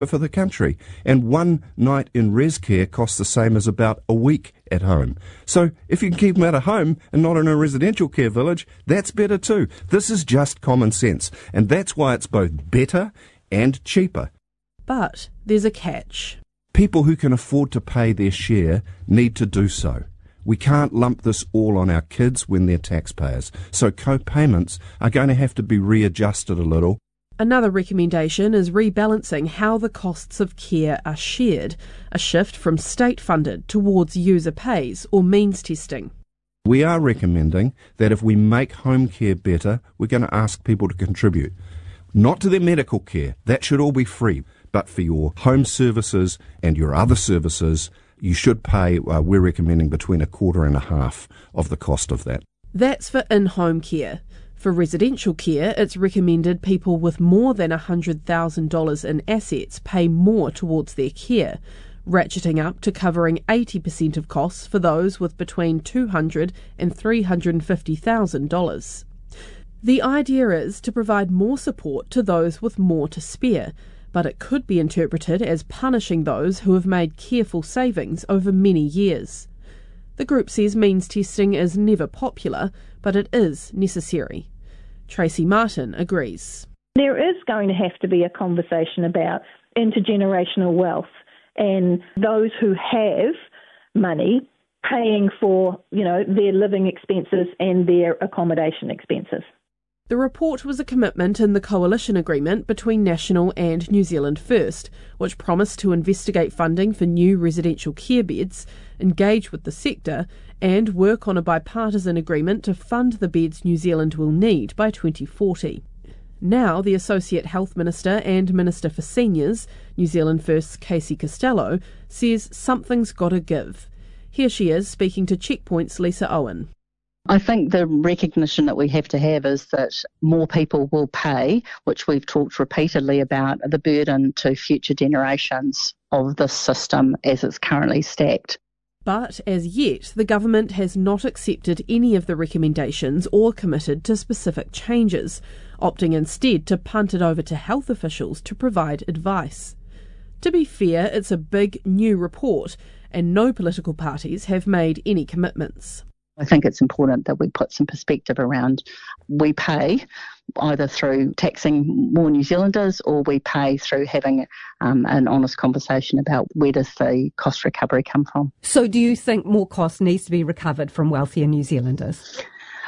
for the country. And one night in res care costs the same as about a week at home. So if you can keep them out of home and not in a residential care village, that's better too. This is just common sense. And that's why it's both better and cheaper. But there's a catch. People who can afford to pay their share need to do so. We can't lump this all on our kids when they're taxpayers. So co-payments are going to have to be readjusted a little. Another recommendation is rebalancing how the costs of care are shared, a shift from state-funded towards user pays or means testing. We are recommending that if we make home care better, we're going to ask people to contribute. Not to their medical care, that should all be free, but for your home services and your other services, you should pay, we're recommending between 1/4 and 1/2 of the cost of that. That's for in-home care. For residential care, it's recommended people with more than $100,000 in assets pay more towards their care, ratcheting up to covering 80% of costs for those with between $200,000 and $350,000. The idea is to provide more support to those with more to spare, but it could be interpreted as punishing those who have made careful savings over many years. The group says means testing is never popular, but it is necessary. Tracy Martin agrees. There is going to have to be a conversation about intergenerational wealth and those who have money paying for, their living expenses and their accommodation expenses. The report was a commitment in the coalition agreement between National and New Zealand First, which promised to investigate funding for new residential care beds, engage with the sector, and work on a bipartisan agreement to fund the beds New Zealand will need by 2040. Now the Associate Health Minister and Minister for Seniors, New Zealand First's Casey Costello, says something's got to give. Here she is speaking to Checkpoint's Lisa Owen. I think the recognition that we have to have is that more people will pay, which we've talked repeatedly about, the burden to future generations of this system as it's currently stacked. But as yet, the government has not accepted any of the recommendations or committed to specific changes, opting instead to punt it over to health officials to provide advice. To be fair, it's a big new report, and no political parties have made any commitments. I think it's important that we put some perspective around we pay either through taxing more New Zealanders or we pay through having an honest conversation about where does the cost recovery come from. So do you think more cost needs to be recovered from wealthier New Zealanders?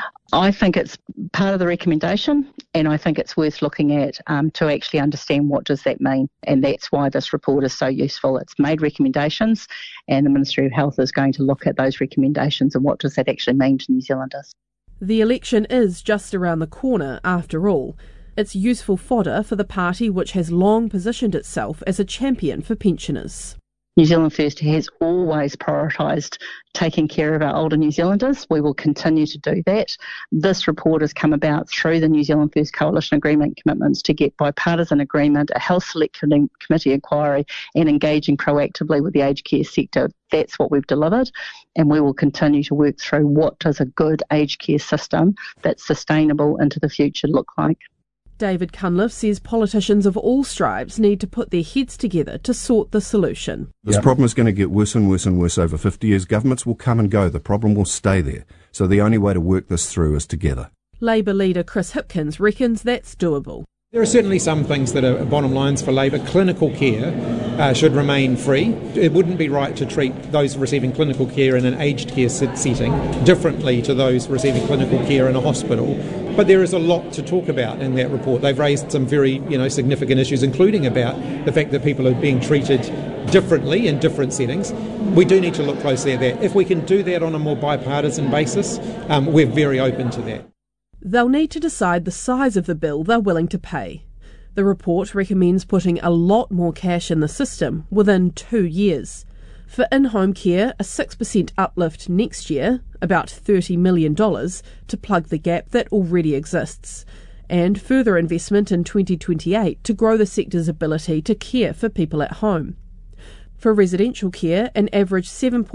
I think it's part of the recommendation, and I think it's worth looking at to actually understand what does that mean, and that's why this report is so useful. It's made recommendations, and the Ministry of Health is going to look at those recommendations and what does that actually mean to New Zealanders. The election is just around the corner, after all. It's useful fodder for the party which has long positioned itself as a champion for pensioners. New Zealand First has always prioritised taking care of our older New Zealanders. We will continue to do that. This report has come about through the New Zealand First Coalition Agreement commitments to get bipartisan agreement, a health select committee inquiry, and engaging proactively with the aged care sector. That's what we've delivered, and we will continue to work through what does a good aged care system that's sustainable into the future look like. David Cunliffe says politicians of all stripes need to put their heads together to sort the solution. This problem is going to get worse and worse and worse over 50 years. Governments will come and go. The problem will stay there. So the only way to work this through is together. Labour leader Chris Hipkins reckons that's doable. There are certainly some things that are bottom lines for Labour. Clinical care should remain free. It wouldn't be right to treat those receiving clinical care in an aged care setting differently to those receiving clinical care in a hospital. But there is a lot to talk about in that report. They've raised some very significant issues, including about the fact that people are being treated differently in different settings. We do need to look closely at that. If we can do that on a more bipartisan basis, we're very open to that. They'll need to decide the size of the bill they're willing to pay. The report recommends putting a lot more cash in the system within 2 years. For in-home care, a 6% uplift next year, about $30 million, to plug the gap that already exists, and further investment in 2028 to grow the sector's ability to care for people at home. For residential care, an average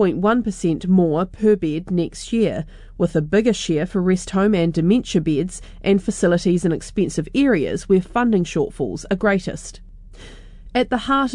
7.1% more per bed next year, with a bigger share for rest home and dementia beds and facilities in expensive areas where funding shortfalls are greatest. At the heart